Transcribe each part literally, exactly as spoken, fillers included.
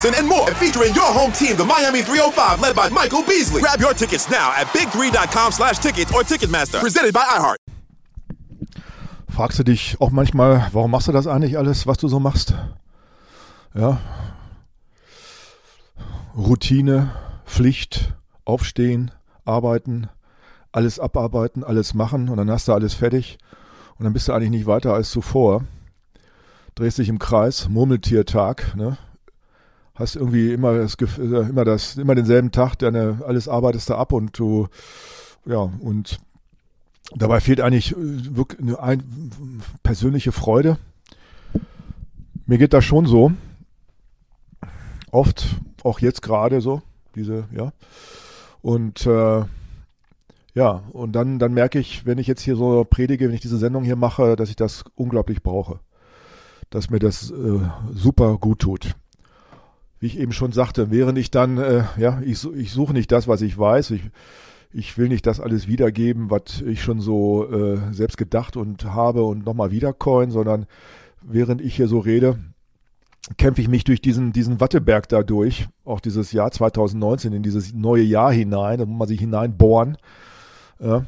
and more, and featuring your home team, the Miami three oh five, led by Michael Beasley. Grab your tickets now at big three dot com slash tickets or Ticketmaster. Presented by iHeart. Fragst du dich auch manchmal, warum machst du das eigentlich alles, was du so machst? Ja. Routine, Pflicht, aufstehen, arbeiten, alles abarbeiten, alles machen und dann hast du alles fertig und dann bist du eigentlich nicht weiter als zuvor. Drehst dich im Kreis, Murmeltiertag, ne? Hast irgendwie immer das, immer das, immer denselben Tag, deine, alles arbeitest du ab und du, ja, und dabei fehlt eigentlich wirklich eine ein, persönliche Freude. Mir geht das schon so. Oft, auch jetzt gerade so, diese, ja. Und, äh, ja, und dann, dann merke ich, wenn ich jetzt hier so predige, wenn ich diese Sendung hier mache, dass ich das unglaublich brauche. Dass mir das äh, super gut tut. Wie ich eben schon sagte, während ich dann, äh, ja, ich, ich suche nicht das, was ich weiß, ich, ich will nicht das alles wiedergeben, was ich schon so äh, selbst gedacht und habe und nochmal wiedercoin, sondern während ich hier so rede, kämpfe ich mich durch diesen, diesen Watteberg da durch, auch dieses Jahr zwanzig neunzehn, in dieses neue Jahr hinein, da muss man sich hineinbohren. Ja.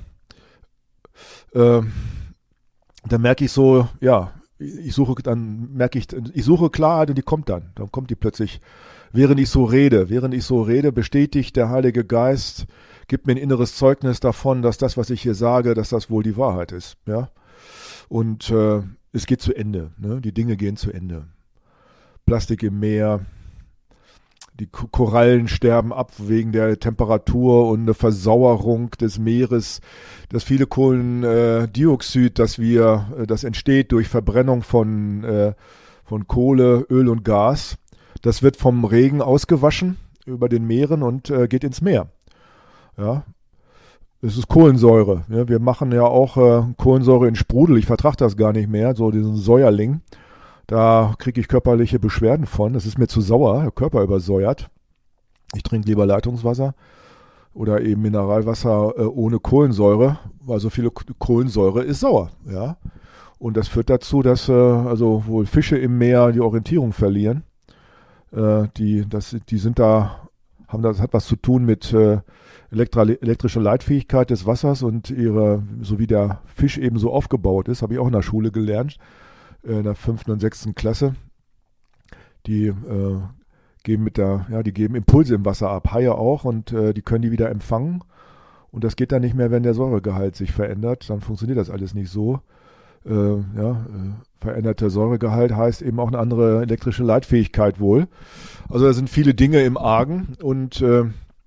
Äh, da merke ich so, ja, ich suche, dann merke ich, ich suche Klarheit und die kommt dann. Dann kommt die plötzlich, während ich so rede, während ich so rede, bestätigt der Heilige Geist, gibt mir ein inneres Zeugnis davon, dass das, was ich hier sage, dass das wohl die Wahrheit ist. Ja? Und äh, es geht zu Ende. Ne? Die Dinge gehen zu Ende. Plastik im Meer, die Korallen sterben ab wegen der Temperatur und eine Versauerung des Meeres. Das viele Kohlendioxid, das wir, das entsteht durch Verbrennung von, äh, von Kohle, Öl und Gas, das wird vom Regen ausgewaschen über den Meeren und äh, geht ins Meer. Ja, es ist Kohlensäure. Ja, wir machen ja auch äh, Kohlensäure in Sprudel. Ich vertrage das gar nicht mehr, so diesen Säuerling. Da kriege ich körperliche Beschwerden von. Das ist mir zu sauer, der Körper übersäuert. Ich trinke lieber Leitungswasser oder eben Mineralwasser äh, ohne Kohlensäure, weil so viele Kohlensäure ist sauer. Ja? Und das führt dazu, dass äh, also wohl Fische im Meer die Orientierung verlieren. Äh, die, das, die sind da, haben das hat was zu tun mit äh, elektri- elektrischer Leitfähigkeit des Wassers und ihre, so wie der Fisch eben so aufgebaut ist, habe ich auch in der Schule gelernt. In der fünften und sechsten Klasse, die äh, geben mit der, ja, die geben Impulse im Wasser ab, Haie auch, und äh, die können die wieder empfangen. Und das geht dann nicht mehr, wenn der Säuregehalt sich verändert. Dann funktioniert das alles nicht so. Äh, ja, äh, veränderter Säuregehalt heißt eben auch eine andere elektrische Leitfähigkeit wohl. Also da sind viele Dinge im Argen und äh,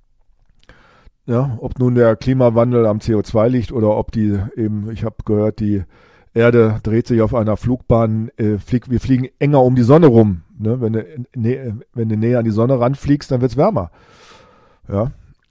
ja, ob nun der Klimawandel am C O zwei liegt oder ob die eben, ich habe gehört, die Erde dreht sich auf einer Flugbahn, äh, flieg, wir fliegen enger um die Sonne rum. Ne? Wenn, du, ne, wenn du näher an die Sonne ranfliegst, dann wird es wärmer. Ja.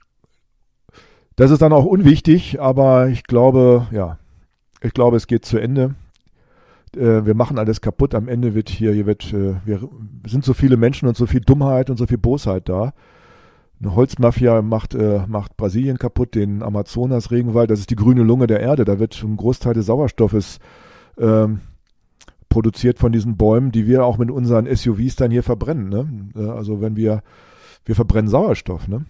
Das ist dann auch unwichtig, aber ich glaube, ja, ich glaube, es geht zu Ende. Äh, wir machen alles kaputt. Am Ende wird hier, hier wird, äh, wir sind so viele Menschen und so viel Dummheit und so viel Bosheit da. Eine Holzmafia macht, äh, macht Brasilien kaputt, den Amazonas-Regenwald. Das ist die grüne Lunge der Erde. Da wird ein Großteil des Sauerstoffes ähm, produziert von diesen Bäumen, die wir auch mit unseren S U Vs dann hier verbrennen. Ne? Also wenn wir, wir verbrennen Sauerstoff. Ne?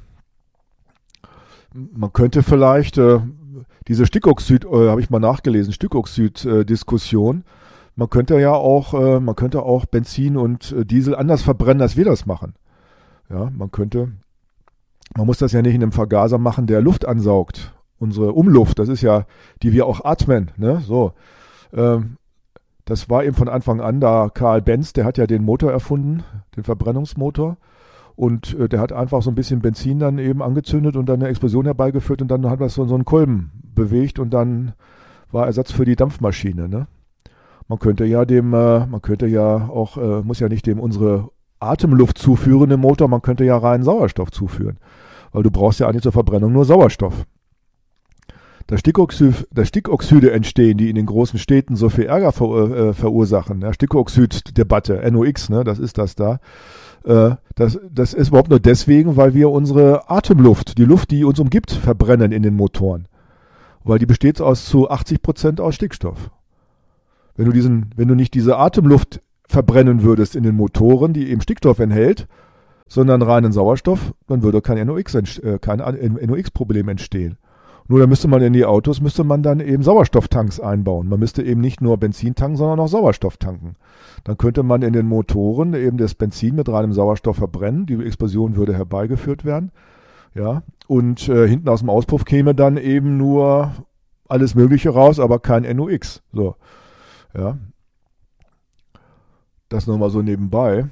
Man könnte vielleicht äh, diese Stickoxid, äh, habe ich mal nachgelesen, Stickoxid-Diskussion, man könnte ja auch, äh, man könnte auch Benzin und äh, Diesel anders verbrennen, als wir das machen. Ja, man könnte Man muss das ja nicht in einem Vergaser machen, der Luft ansaugt. Unsere Umluft, das ist ja, die wir auch atmen. Ne? So, ähm, das war eben von Anfang an da Karl Benz, der hat ja den Motor erfunden, den Verbrennungsmotor. Und äh, der hat einfach so ein bisschen Benzin dann eben angezündet und dann eine Explosion herbeigeführt und dann hat man so, so einen Kolben bewegt und dann war Ersatz für die Dampfmaschine. Ne? Man könnte ja dem, äh, man könnte ja auch, äh, muss ja nicht dem unsere Atemluft zuführen im Motor, man könnte ja rein Sauerstoff zuführen. Weil du brauchst ja eigentlich zur Verbrennung nur Sauerstoff. Da Stickoxid, da Stickoxide entstehen, die in den großen Städten so viel Ärger ver, äh, verursachen. Ja, Stickoxid-Debatte, N O X, ne, das ist das da. Äh, das, das ist überhaupt nur deswegen, weil wir unsere Atemluft, die Luft, die uns umgibt, verbrennen in den Motoren. Weil die besteht aus zu achtzig Prozent aus Stickstoff. Wenn du diesen, wenn du nicht diese Atemluft verbrennen würdest in den Motoren, die eben Stickstoff enthält, sondern reinen Sauerstoff, dann würde kein N O X, äh, kein N O X-Problem entstehen. Nur da müsste man in die Autos, müsste man dann eben Sauerstofftanks einbauen. Man müsste eben nicht nur Benzin tanken, sondern auch Sauerstoff tanken. Dann könnte man in den Motoren eben das Benzin mit reinem Sauerstoff verbrennen, die Explosion würde herbeigeführt werden. Ja, und äh, hinten aus dem Auspuff käme dann eben nur alles Mögliche raus, aber kein N O X. So, ja. Das nur mal so nebenbei.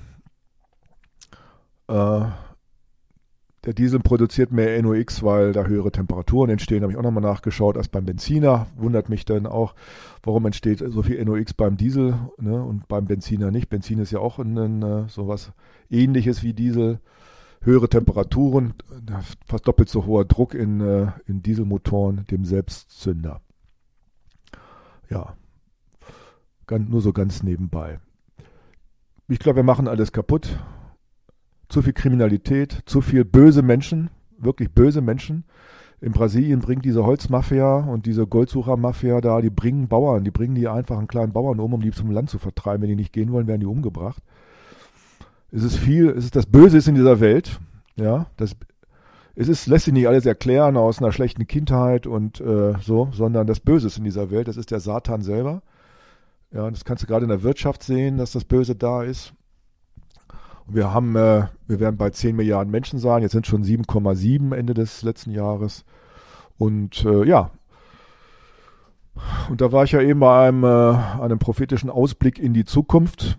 Äh, Der Diesel produziert mehr N O X, weil da höhere Temperaturen entstehen. Habe ich auch nochmal nachgeschaut als beim Benziner. Wundert mich dann auch, warum entsteht so viel N O X beim Diesel, ne, und beim Benziner nicht. Benzin ist ja auch ein, ein, sowas Ähnliches wie Diesel. Höhere Temperaturen, fast doppelt so hoher Druck in, in Dieselmotoren, dem Selbstzünder. Ja, ganz, nur so ganz nebenbei. Ich glaube, wir machen alles kaputt. Zu viel Kriminalität, zu viel böse Menschen, wirklich böse Menschen. In Brasilien bringt diese Holzmafia und diese Goldsuchermafia da, die bringen Bauern, die bringen die einfachen kleinen Bauern um, um die zum Land zu vertreiben. Wenn die nicht gehen wollen, werden die umgebracht. Es ist viel, es ist das Böse ist in dieser Welt. Ja, das, es ist, lässt sich nicht alles erklären aus einer schlechten Kindheit und äh, so, sondern das Böse ist in dieser Welt. Das ist der Satan selber. Ja, das kannst du gerade in der Wirtschaft sehen, dass das Böse da ist. Wir haben, äh, wir werden bei zehn Milliarden Menschen sein, jetzt sind schon sieben Komma sieben Ende des letzten Jahres. Und äh, ja, und da war ich ja eben bei einem, äh, einem prophetischen Ausblick in die Zukunft.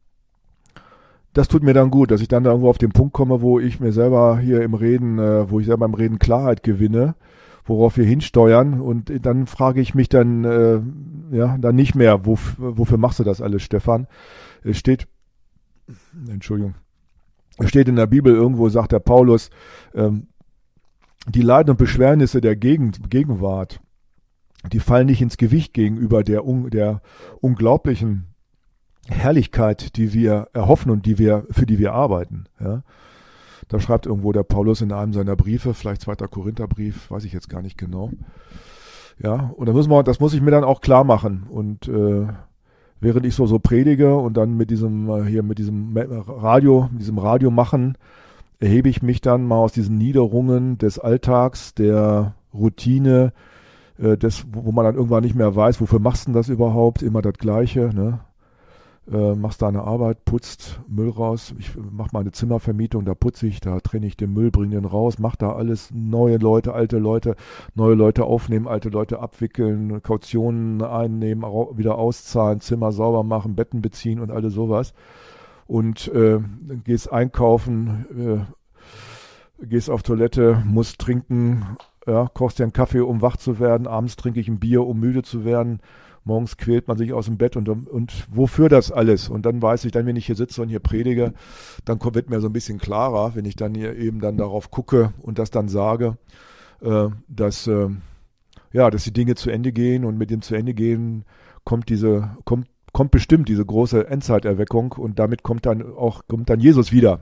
Das tut mir dann gut, dass ich dann da irgendwo auf den Punkt komme, wo ich mir selber hier im Reden, äh, wo ich selber im Reden Klarheit gewinne, worauf wir hinsteuern. Und dann frage ich mich dann, äh, ja, dann nicht mehr, wof- wofür machst du das alles, Stefan? Es steht Entschuldigung. Es steht in der Bibel irgendwo, sagt der Paulus, ähm, die Leiden und Beschwernisse der Gegend, Gegenwart, die fallen nicht ins Gewicht gegenüber der, un, der unglaublichen Herrlichkeit, die wir erhoffen und die wir, für die wir arbeiten. Ja? Da schreibt irgendwo der Paulus in einem seiner Briefe, vielleicht zweiter Korintherbrief, weiß ich jetzt gar nicht genau. Ja, und da muss man, das muss ich mir dann auch klar machen. Und äh, während ich so so predige und dann mit diesem hier mit diesem Radio, mit diesem Radio machen, erhebe ich mich dann mal aus diesen Niederungen des Alltags, der Routine, äh, des, wo man dann irgendwann nicht mehr weiß, wofür machst du denn das überhaupt? Immer das Gleiche, ne? Äh, machst deine Arbeit, putzt Müll raus. Ich mach meine Zimmervermietung, da putze ich, da trenne ich den Müll, bringe den raus, mach da alles, neue Leute, alte Leute, neue Leute aufnehmen, alte Leute abwickeln, Kautionen einnehmen, au- wieder auszahlen, Zimmer sauber machen, Betten beziehen und alles sowas. Und äh, dann gehst einkaufen, äh, gehst auf Toilette, musst trinken, ja, kochst dir einen Kaffee, um wach zu werden, abends trinke ich ein Bier, um müde zu werden. Morgens quält man sich aus dem Bett und, und wofür das alles? Und dann weiß ich, dann, wenn ich hier sitze und hier predige, dann kommt, wird mir so ein bisschen klarer, wenn ich dann hier eben dann darauf gucke und das dann sage, äh, dass, äh, ja, dass die Dinge zu Ende gehen und mit dem zu Ende gehen kommt diese, kommt, kommt bestimmt diese große Endzeiterweckung und damit kommt dann auch, kommt dann Jesus wieder.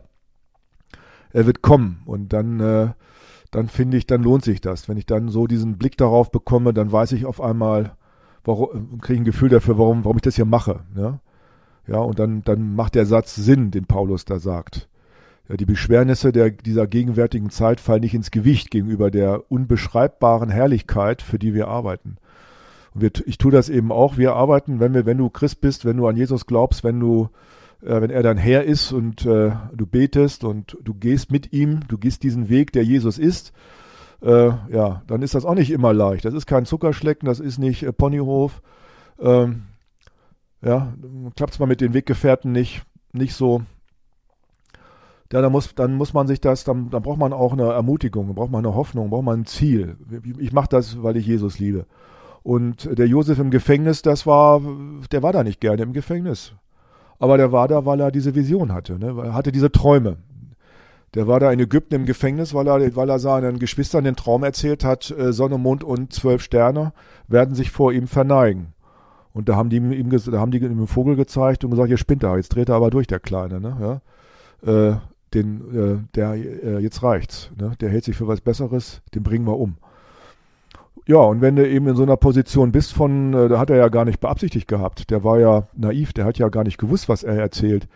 Er wird kommen und dann, äh, dann finde ich, dann lohnt sich das. Wenn ich dann so diesen Blick darauf bekomme, dann weiß ich auf einmal, warum, kriege ich ein Gefühl dafür, warum, warum ich das hier mache. Ja, ja, und dann, dann macht der Satz Sinn, den Paulus da sagt. Ja, die Beschwernisse der, dieser gegenwärtigen Zeit fallen nicht ins Gewicht gegenüber der unbeschreibbaren Herrlichkeit, für die wir arbeiten. Und wir, ich tue das eben auch. Wir arbeiten, wenn wir, wenn du Christ bist, wenn du an Jesus glaubst, wenn du, äh, wenn er dein Herr ist und äh, du betest und du gehst mit ihm, du gehst diesen Weg, der Jesus ist, Äh, ja, dann ist das auch nicht immer leicht. Das ist kein Zuckerschlecken, das ist nicht äh, Ponyhof. Ähm, ja, klappt es mal mit den Weggefährten nicht, nicht so. Ja, dann muss, dann muss man sich das, dann, dann braucht man auch eine Ermutigung, dann braucht man eine Hoffnung, braucht man ein Ziel. Ich mache das, weil ich Jesus liebe. Und der Josef im Gefängnis, das war, der war da nicht gerne im Gefängnis. Aber der war da, weil er diese Vision hatte, ne? Er hatte diese Träume. Der war da in Ägypten im Gefängnis, weil er, weil er seinen Geschwistern den Traum erzählt hat, äh, Sonne, Mond und zwölf Sterne werden sich vor ihm verneigen. Und da haben die ihm, da haben die ihm einen Vogel gezeigt und gesagt, ihr spinnt da, jetzt dreht er aber durch, der Kleine, ne? Ja? Äh, den, äh, der, äh, jetzt reicht's, ne? Der hält sich für was Besseres, den bringen wir um. Ja, und wenn du eben in so einer Position bist von, äh, da hat er ja gar nicht beabsichtigt gehabt, der war ja naiv, der hat ja gar nicht gewusst, was er erzählt.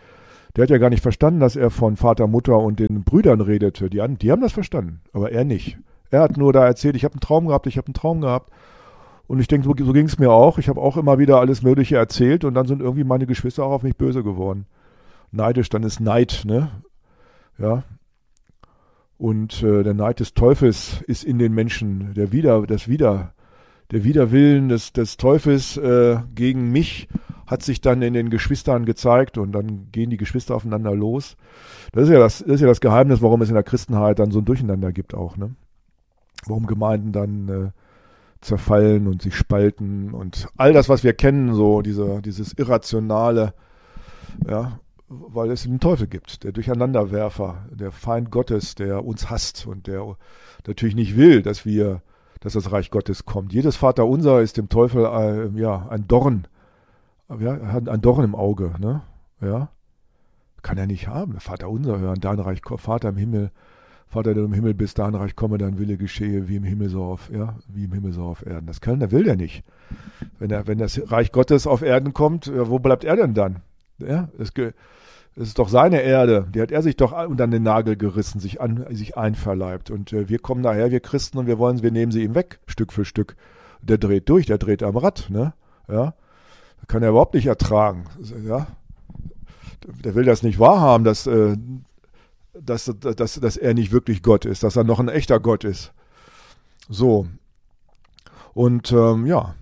Der hat ja gar nicht verstanden, dass er von Vater, Mutter und den Brüdern redete. Die, die haben das verstanden, aber er nicht. Er hat nur da erzählt, ich habe einen Traum gehabt, ich habe einen Traum gehabt. Und ich denke, so, so ging es mir auch. Ich habe auch immer wieder alles Mögliche erzählt und dann sind irgendwie meine Geschwister auch auf mich böse geworden. Neidisch, dann ist Neid, ne? Ja. Und äh, der Neid des Teufels ist in den Menschen, der Wider, das Wider, der Widerwillen des, des Teufels äh, gegen mich hat sich dann in den Geschwistern gezeigt und dann gehen die Geschwister aufeinander los. Das ist ja das, das ist ja das Geheimnis, warum es in der Christenheit dann so ein Durcheinander gibt auch, ne? Warum Gemeinden dann äh, zerfallen und sich spalten und all das, was wir kennen, so diese, dieses Irrationale, ja, weil es den Teufel gibt, der Durcheinanderwerfer, der Feind Gottes, der uns hasst und der natürlich nicht will, dass wir, dass das Reich Gottes kommt. Jedes Vaterunser ist dem Teufel äh, ja ein Dorn, ja, hat ein Dorn im Auge, ne, ja, kann er nicht haben. Vaterunser hören, dein Reich, Vater im Himmel, Vater, der du im Himmel bist, dein Reich komme, dein Wille geschehe, wie im Himmel so auf, ja, wie im Himmel so auf Erden. Das kann, der will der nicht. Wenn er, wenn das Reich Gottes auf Erden kommt, ja, wo bleibt er denn dann? Ja, es, es ist doch seine Erde, die hat er sich doch unter den Nagel gerissen, sich an, sich einverleibt. Und äh, wir kommen daher, wir Christen, und wir wollen, wir nehmen sie ihm weg, Stück für Stück. Der dreht durch, der dreht am Rad, ne? Ja, kann er überhaupt nicht ertragen. Ja, der will das nicht wahrhaben, dass äh, Dass, dass, dass er nicht wirklich Gott ist, dass er noch ein echter Gott ist. So. Und ähm, ja.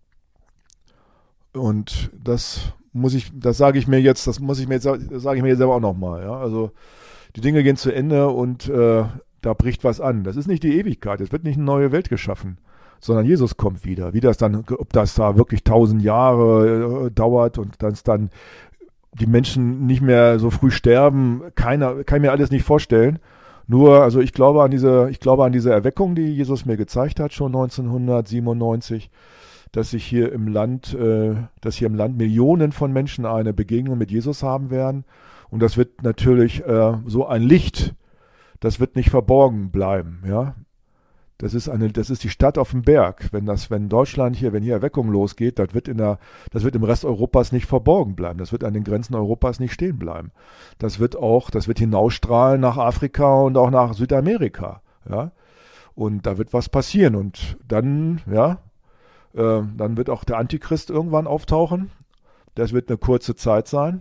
Und das muss ich, das sage ich mir jetzt, das muss ich mir jetzt, das sage ich mir jetzt selber auch nochmal. Ja? Also die Dinge gehen zu Ende und äh, da bricht was an. Das ist nicht die Ewigkeit, es wird nicht eine neue Welt geschaffen, sondern Jesus kommt wieder. Wie das dann, ob das da wirklich tausend Jahre äh, dauert und dass dann die Menschen nicht mehr so früh sterben, keiner, kann ich mir alles nicht vorstellen. Nur, also ich glaube an diese, ich glaube an diese Erweckung, die Jesus mir gezeigt hat, schon neunzehnhundertsiebenundneunzig, dass sich hier im Land, äh, dass hier im Land Millionen von Menschen eine Begegnung mit Jesus haben werden. Und das wird natürlich äh, so ein Licht, das wird nicht verborgen bleiben, ja. Das ist eine, das ist die Stadt auf dem Berg. Wenn das, wenn Deutschland hier, wenn hier Erweckung losgeht, das wird in der, das wird im Rest Europas nicht verborgen bleiben. Das wird an den Grenzen Europas nicht stehen bleiben. Das wird auch, das wird hinausstrahlen nach Afrika und auch nach Südamerika, ja. Und da wird was passieren und dann, ja, äh, dann wird auch der Antichrist irgendwann auftauchen. Das wird eine kurze Zeit sein.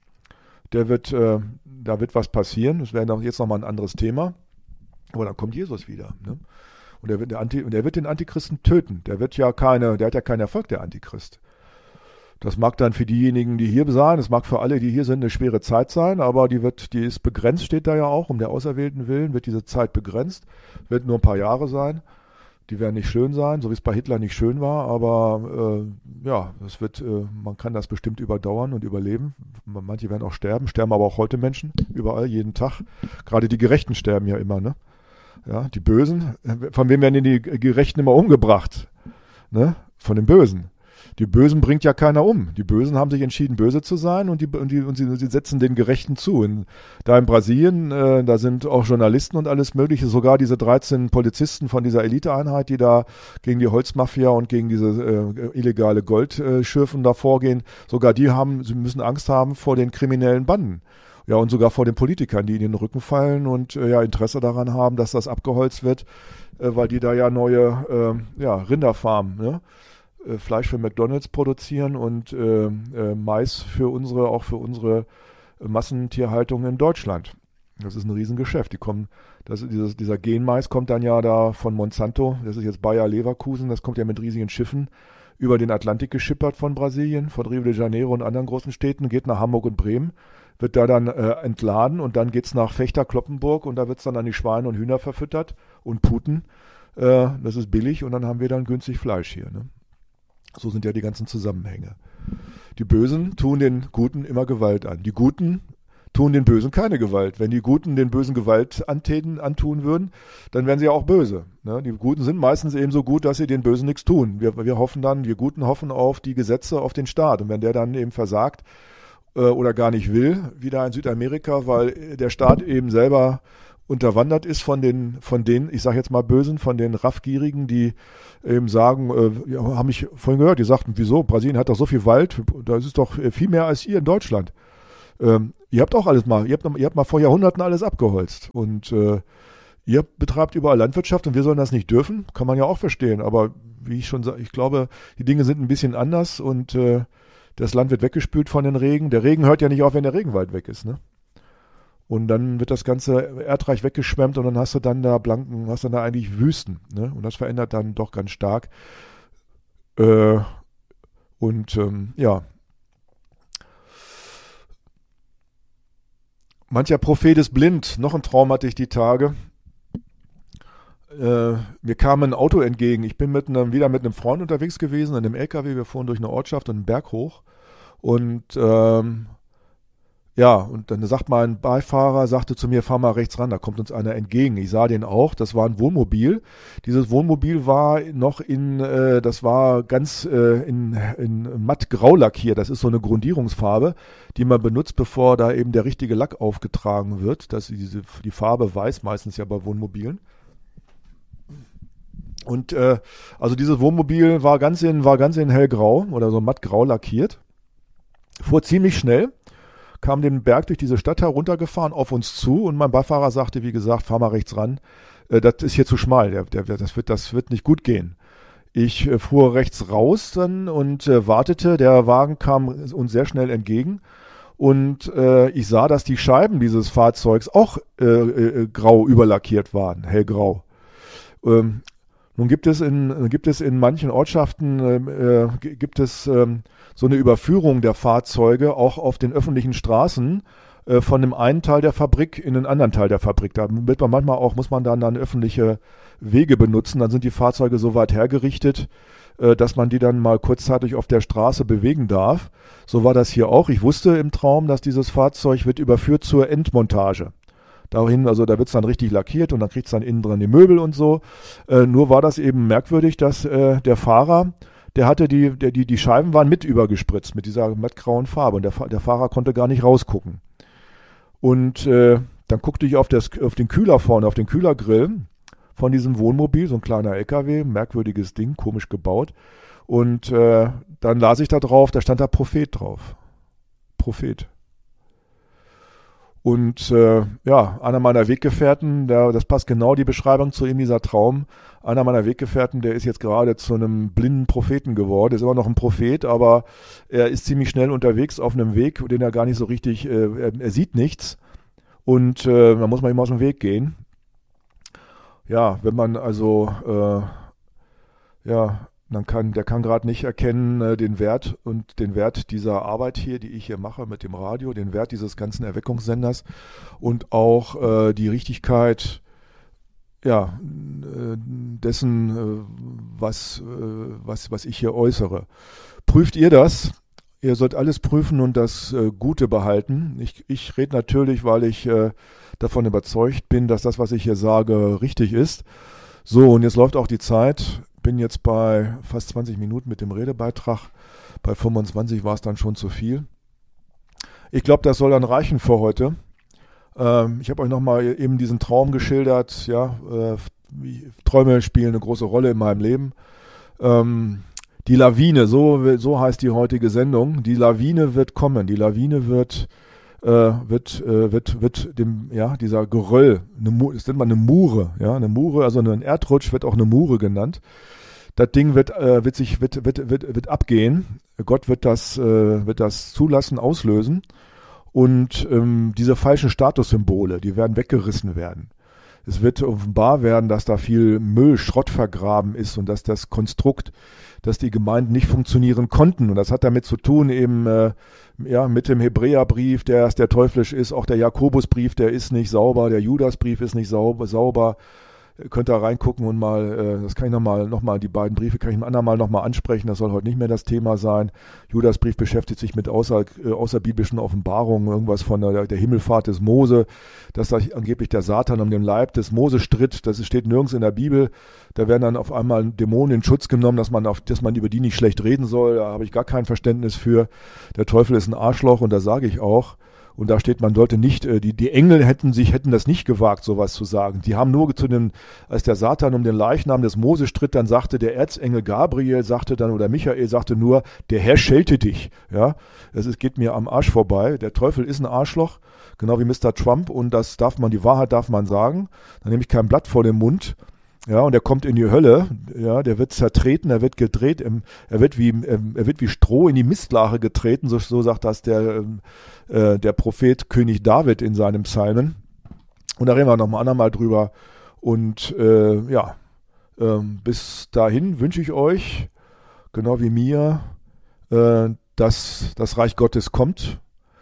Der wird, äh, da wird was passieren. Das wäre jetzt nochmal ein anderes Thema. Aber dann kommt Jesus wieder, ne? Und er wird, der Anti, und er wird den Antichristen töten. Der wird ja keine, der hat ja keinen Erfolg, der Antichrist. Das mag dann für diejenigen, die hier sein, das mag für alle, die hier sind, eine schwere Zeit sein, aber die wird, die ist begrenzt, steht da ja auch, um der Auserwählten willen wird diese Zeit begrenzt, wird nur ein paar Jahre sein. Die werden nicht schön sein, so wie es bei Hitler nicht schön war, aber äh, ja, es wird, äh, man kann das bestimmt überdauern und überleben. Manche werden auch sterben, sterben aber auch heute Menschen, überall, jeden Tag. Gerade die Gerechten sterben ja immer, ne? Ja, die Bösen, von wem werden denn die Gerechten immer umgebracht? Ne? Von den Bösen. Die Bösen bringt ja keiner um. Die Bösen haben sich entschieden, böse zu sein und, die, und, die, und sie, sie setzen den Gerechten zu. In, da in Brasilien, äh, da sind auch Journalisten und alles Mögliche, sogar diese dreizehn Polizisten von dieser Eliteeinheit, die da gegen die Holzmafia und gegen diese äh, illegale Goldschürfen da vorgehen, sogar die haben, sie müssen Angst haben vor den kriminellen Banden. Ja, und sogar vor den Politikern, die in den Rücken fallen und äh, ja Interesse daran haben, dass das abgeholzt wird, äh, weil die da ja neue äh, ja, Rinderfarmen, ne? äh, Fleisch für McDonald's produzieren und äh, äh, Mais für unsere, auch für unsere Massentierhaltung in Deutschland. Das ist ein Riesengeschäft. Die kommen, das, dieses, dieser Genmais kommt dann ja da von Monsanto, das ist jetzt Bayer Leverkusen, das kommt ja mit riesigen Schiffen über den Atlantik geschippert von Brasilien, von Rio de Janeiro und anderen großen Städten, geht nach Hamburg und Bremen, wird da dann äh, entladen und dann geht's nach Fechter-Kloppenburg und da wird's dann an die Schweine und Hühner verfüttert und Puten. Äh, das ist billig und dann haben wir dann günstig Fleisch hier. Ne? So sind ja die ganzen Zusammenhänge. Die Bösen tun den Guten immer Gewalt an. Die Guten tun den Bösen keine Gewalt. Wenn die Guten den Bösen Gewalt antäten, antun würden, dann wären sie ja auch böse. Ne? Die Guten sind meistens eben so gut, dass sie den Bösen nichts tun. Wir, wir hoffen dann, wir Guten hoffen auf die Gesetze, auf den Staat. Und wenn der dann eben versagt, oder gar nicht will, wieder in Südamerika, weil der Staat eben selber unterwandert ist von den, von den, ich sage jetzt mal Bösen, von den Raffgierigen, die eben sagen, äh, ja, haben mich vorhin gehört, die sagten, wieso, Brasilien hat doch so viel Wald, das ist doch viel mehr als ihr in Deutschland. Ähm, ihr habt auch alles mal, ihr habt, ihr habt mal vor Jahrhunderten alles abgeholzt. Und äh, ihr betreibt überall Landwirtschaft und wir sollen das nicht dürfen. Kann man ja auch verstehen. Aber wie ich schon sage, ich glaube, die Dinge sind ein bisschen anders und äh, das Land wird weggespült von den Regen. Der Regen hört ja nicht auf, wenn der Regenwald weg ist, ne? Und dann wird das ganze Erdreich weggeschwemmt und dann hast du dann da blanken, hast dann da eigentlich Wüsten, ne? Und das verändert dann doch ganz stark. Äh, und ähm, ja. Mancher Prophet ist blind. Noch ein Traum hatte ich die Tage. Äh, mir kam ein Auto entgegen. Ich bin mit einem, wieder mit einem Freund unterwegs gewesen, in einem L K W. Wir fuhren durch eine Ortschaft und einen Berg hoch. Und ähm, ja, und dann sagt mein Beifahrer, sagte zu mir, fahr mal rechts ran, da kommt uns einer entgegen. Ich sah den auch, das war ein Wohnmobil. Dieses Wohnmobil war noch in, äh, das war ganz äh, in, in mattgrau lackiert. Das ist so eine Grundierungsfarbe, die man benutzt, bevor da eben der richtige Lack aufgetragen wird. Das ist diese, die Farbe weiß meistens ja bei Wohnmobilen. Und äh, also dieses Wohnmobil war ganz in, war ganz in hellgrau oder so mattgrau lackiert. Fuhr ziemlich schnell. Kam den Berg durch diese Stadt heruntergefahren auf uns zu und mein Beifahrer sagte, wie gesagt, fahr mal rechts ran, äh, das ist hier zu schmal, der, der, das, wird, das wird nicht gut gehen. Ich äh, fuhr rechts raus dann und äh, wartete, der Wagen kam uns sehr schnell entgegen und äh, ich sah, dass die Scheiben dieses Fahrzeugs auch äh, äh, grau überlackiert waren, hellgrau. Ähm, Nun gibt es in, gibt es in manchen Ortschaften äh, gibt es ähm, so eine Überführung der Fahrzeuge auch auf den öffentlichen Straßen äh, von dem einen Teil der Fabrik in den anderen Teil der Fabrik. Da wird man manchmal auch, muss man dann, dann öffentliche Wege benutzen. Dann sind die Fahrzeuge so weit hergerichtet, äh, dass man die dann mal kurzzeitig auf der Straße bewegen darf. So war das hier auch. Ich wusste im Traum, dass dieses Fahrzeug wird überführt zur Endmontage. Dahin, also da wird es dann richtig lackiert und dann kriegt es dann innen dran die Möbel und so. Äh, nur war das eben merkwürdig, dass äh, der Fahrer, der hatte die, der, die, die Scheiben waren mit übergespritzt mit dieser mattgrauen Farbe und der, der Fahrer konnte gar nicht rausgucken. Und äh, dann guckte ich auf, das, auf den Kühler vorne, auf den Kühlergrill von diesem Wohnmobil, so ein kleiner L K W, merkwürdiges Ding, komisch gebaut. Und äh, dann las ich da drauf, da stand da Prophet drauf. Prophet. Und äh, ja, einer meiner Weggefährten, der, das passt genau die Beschreibung zu ihm, dieser Traum. Einer meiner Weggefährten, der ist jetzt gerade zu einem blinden Propheten geworden. Er ist immer noch ein Prophet, aber er ist ziemlich schnell unterwegs auf einem Weg, den er gar nicht so richtig, äh, er, er sieht nichts. Und äh, da muss man ihm aus dem Weg gehen. Ja, wenn man also, äh, ja, dann kann, der kann gerade nicht erkennen äh, den Wert und den Wert dieser Arbeit hier, die ich hier mache mit dem Radio, den Wert dieses ganzen Erweckungssenders und auch äh, die Richtigkeit, ja, äh, dessen, äh, was, äh, was, was ich hier äußere. Prüft ihr das? Ihr sollt alles prüfen und das äh, Gute behalten. Ich, ich rede natürlich, weil ich äh, davon überzeugt bin, dass das, was ich hier sage, richtig ist. So, und jetzt läuft auch die Zeit. Bin jetzt bei fast zwanzig Minuten mit dem Redebeitrag. Bei fünfundzwanzig war es dann schon zu viel. Ich glaube, das soll dann reichen für heute. Ähm, ich habe euch nochmal eben diesen Traum geschildert. Ja, äh, Träume spielen eine große Rolle in meinem Leben. Ähm, die Lawine, so, so heißt die heutige Sendung. Die Lawine wird kommen. Die Lawine wird äh, wird äh, wird wird dem ja dieser Geröll, eine, das nennt man eine Mure, ja, eine Mure, also ein Erdrutsch wird auch eine Mure genannt. Das Ding wird, äh, wird sich, wird, wird, wird, wird abgehen. Gott wird das, äh, wird das zulassen, auslösen. Und ähm, diese falschen Statussymbole, die werden weggerissen werden. Es wird offenbar werden, dass da viel Müll, Schrott vergraben ist und dass das Konstrukt, dass die Gemeinden nicht funktionieren konnten. Und das hat damit zu tun eben äh, ja, mit dem Hebräerbrief, der, der teuflisch ist, auch der Jakobusbrief, der ist nicht sauber, der Judasbrief ist nicht sauber, sauber. Könnt ihr reingucken und mal, äh, das kann ich nochmal, noch mal, die beiden Briefe kann ich ein andermal nochmal ansprechen, das soll heute nicht mehr das Thema sein. Judasbrief beschäftigt sich mit außer, äh, außerbiblischen Offenbarungen, irgendwas von der, der Himmelfahrt des Mose, dass da angeblich der Satan um den Leib des Mose stritt, das steht nirgends in der Bibel. Da werden dann auf einmal Dämonen in Schutz genommen, dass man, auf, dass man über die nicht schlecht reden soll, da habe ich gar kein Verständnis für. Der Teufel ist ein Arschloch und das sage ich auch. Und da steht, man sollte nicht, die, die Engel hätten sich, hätten das nicht gewagt, sowas zu sagen. Die haben nur zu dem, als der Satan um den Leichnam des Mose stritt, dann sagte der Erzengel Gabriel, sagte dann, oder Michael sagte nur, der Herr schelte dich. Ja, es ist, geht mir am Arsch vorbei. Der Teufel ist ein Arschloch, genau wie Mister Trump, und das darf man, die Wahrheit darf man sagen. Dann nehme ich kein Blatt vor den Mund. Ja, und er kommt in die Hölle, ja, der wird zertreten, er wird gedreht, im, er wird wie, er wird wie Stroh in die Mistlache getreten, so, so sagt das der, äh, der Prophet König David in seinem Psalmen. Und da reden wir noch mal andermal drüber. Und, äh, ja, äh, bis dahin wünsche ich euch, genau wie mir, äh, dass das Reich Gottes kommt,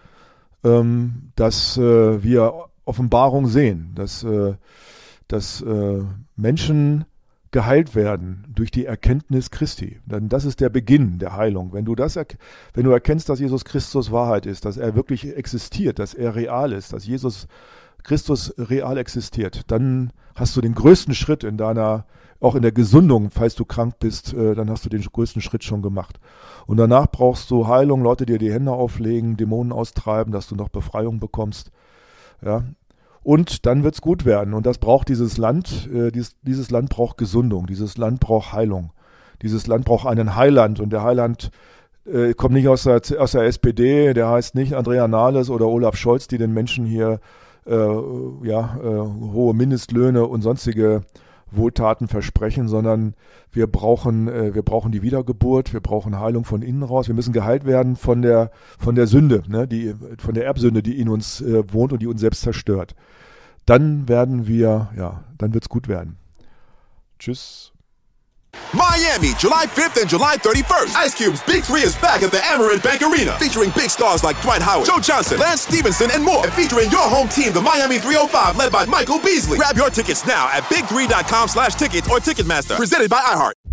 ähm, dass äh, wir Offenbarung sehen, dass, äh, dass äh, Menschen geheilt werden durch die Erkenntnis Christi. Denn das ist der Beginn der Heilung. Wenn du das, wenn du erkennst, dass Jesus Christus Wahrheit ist, dass er wirklich existiert, dass er real ist, dass Jesus Christus real existiert, dann hast du den größten Schritt in deiner, auch in der Gesundung, falls du krank bist, äh, dann hast du den größten Schritt schon gemacht. Und danach brauchst du Heilung, Leute dir die Hände auflegen, Dämonen austreiben, dass du noch Befreiung bekommst. Ja. Und dann wird's gut werden. Und das braucht dieses Land. Äh, dieses, dieses Land braucht Gesundung. Dieses Land braucht Heilung. Dieses Land braucht einen Heiland. Und der Heiland äh, kommt nicht aus der, aus der S P D. Der heißt nicht Andrea Nahles oder Olaf Scholz, die den Menschen hier äh, ja, äh, hohe Mindestlöhne und sonstige Wohltaten versprechen, sondern wir brauchen, äh, wir brauchen die Wiedergeburt, wir brauchen Heilung von innen raus, wir müssen geheilt werden von der, von der Sünde, ne, die, von der Erbsünde, die in uns äh, wohnt und die uns selbst zerstört. Dann werden wir, ja, dann wird's gut werden. Tschüss. Miami, July fifth and July thirty-first. Ice Cube's Big Three is back at the Amerant Bank Arena, featuring big stars like Dwight Howard, Joe Johnson, Lance Stevenson, and more. And featuring your home team, the Miami three oh five, led by Michael Beasley. Grab your tickets now at big three dot com slash tickets or Ticketmaster. Presented by iHeart.